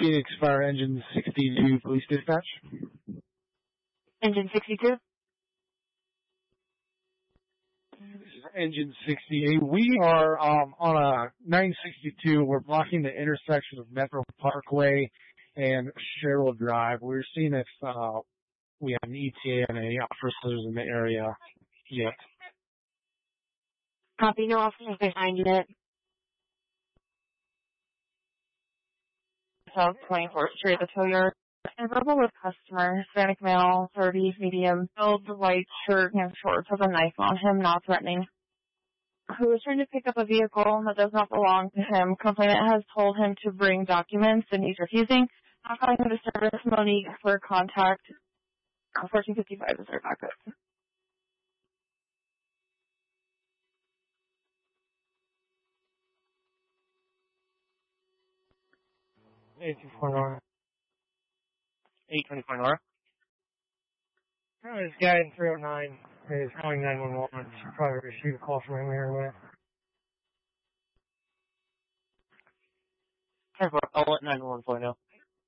Phoenix Fire Engine 62 Police Dispatch. Engine 62? Engine 68. We are on a 962. We're blocking the intersection of Metro Parkway and Sherrill Drive. We're seeing if we have an ETA and any officers in the area yet. Copy, no officers behind it. South 24th Street, the tow yard. And verbal with customer, Hispanic male, 30, medium, build, white shirt and shorts with a knife on him, not threatening. Who is trying to pick up a vehicle that does not belong to him. Complainant has told him to bring documents and he's refusing. Not calling him to service. Monique for contact. 1455 is our backup. 824 Nora. 824 Nora. This guy in 309 is calling 911. Should probably receive a call from him here in a minute. 10-4, I'll let 911 for now.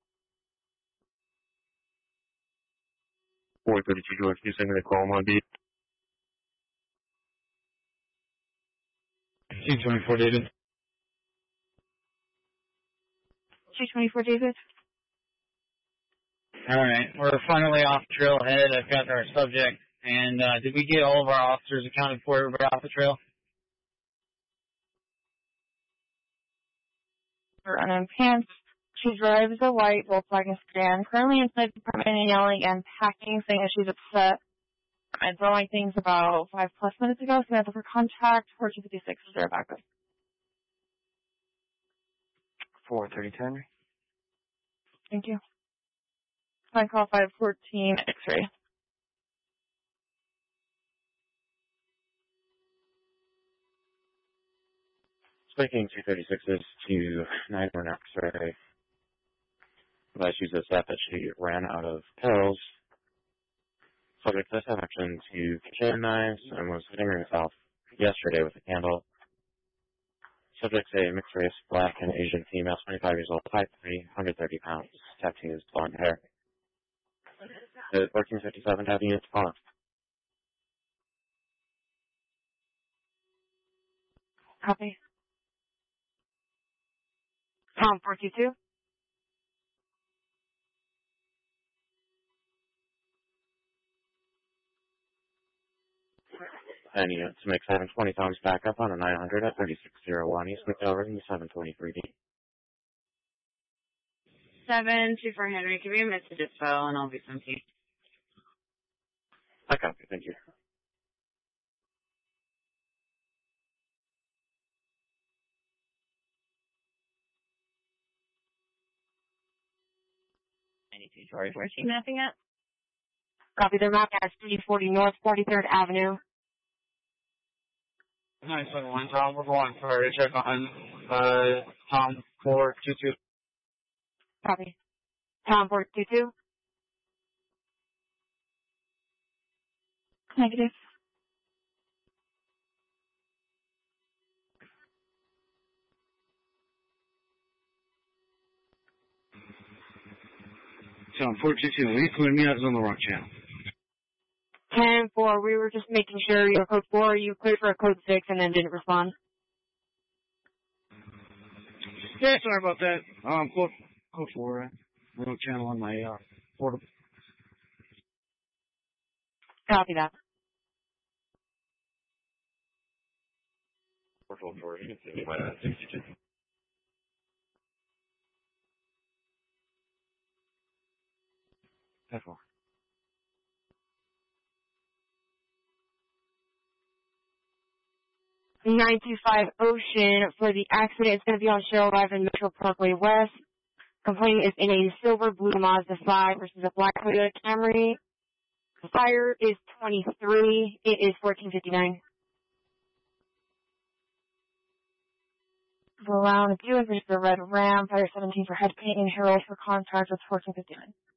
432 George, can you send me the call on my beat? 224 David. 224 David. Alright, we're finally off trailhead. I've got our subject. And did we get all of our officers accounted for, everybody off the trail? Running pants. She drives a white Volkswagen sedan, currently inside the apartment and yelling and packing, saying that she's upset. And throwing things about 5+ minutes ago, so we have to for contact. 1456 is their backup. 43010. Thank you. Phone call 514 X-ray. Speaking 236 to 9 X-ray. Last use of that she ran out of pills. Subject this action to kitchen knives and was fingering herself yesterday with a candle. Subject's a mixed race, black and Asian female, 25 years old, 5'3", 130 pounds, tattoos, blonde hair. 1457 having it on. Copy. Tom 422. And units to make 720 times back up on a 900 at 3601 East McElroy, 723D. 724 Henry, give me a message at file and I'll be some tea. I copy, thank you. George, where's she mapping at? Copy, their map at 340 North 43rd Avenue. 971 Tom, we're going for a check on Tom 422. Copy. Tom 422. Negative. Tom 422, are you putting me out on the wrong channel? 10-4, we were just making sure you were code 4, you cleared for a code 6 and then didn't respond. Yeah, sorry about that. Code 4, wrong channel on my portable. Copy that. Portable 4, you can see my 62. That's all. The 925 Ocean for the accident is going to be on Sherrill Drive in Metro Parkway West. Complaint is in a silver blue Mazda 5 versus a black Toyota Camry. Fire is 23. It is 1459. Around Buick versus the red Ram. Fire 17 for head paint and Herald for contract with 1459.